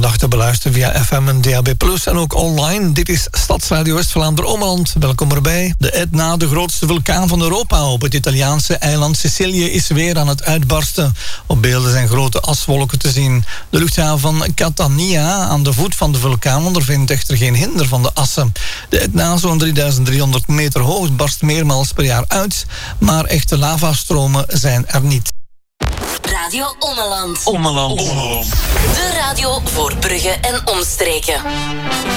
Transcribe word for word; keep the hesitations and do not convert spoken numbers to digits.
dag te beluisteren via F M en D A B plus, en ook online. Dit is Stadsradio West-Vlaanderen-Ommeland. Welkom erbij. De Etna, de grootste vulkaan van Europa op het Italiaanse eiland Sicilië, is weer aan het uitbarsten. Op beelden zijn grote aswolken te zien. De luchthaven van Catania aan de voet van de vulkaan ondervindt echter geen hinder van de assen. De Etna, zo'n drieduizend driehonderd meter hoog, barst meermaals per jaar uit, maar echte lavastromen zijn er niet. Radio Ommeland. Ommeland. Ommeland. De radio voor Brugge en omstreken.